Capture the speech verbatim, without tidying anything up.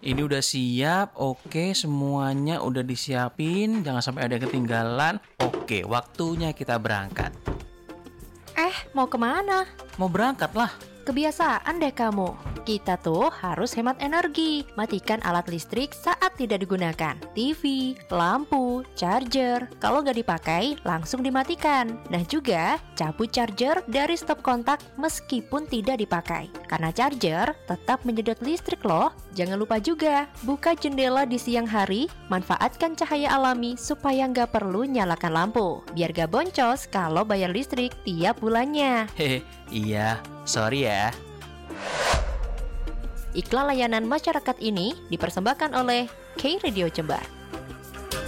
Ini udah siap, oke, semuanya udah disiapin, jangan sampai ada yang ketinggalan. Oke, waktunya kita berangkat. Eh, mau kemana? Mau berangkat lah. Kebiasaan deh kamu. Kita tuh harus hemat energi. Matikan alat listrik saat tidak digunakan. T V, lampu, charger. Kalau nggak dipakai, langsung dimatikan. Nah juga, cabut charger dari stop kontak meskipun tidak dipakai. Karena charger tetap menyedot listrik loh. Jangan lupa juga, buka jendela di siang hari. Manfaatkan cahaya alami supaya nggak perlu nyalakan lampu. Biar gak boncos kalau bayar listrik tiap bulannya. Hehe, iya, sorry ya. Iklan layanan masyarakat ini dipersembahkan oleh K Radio Jember.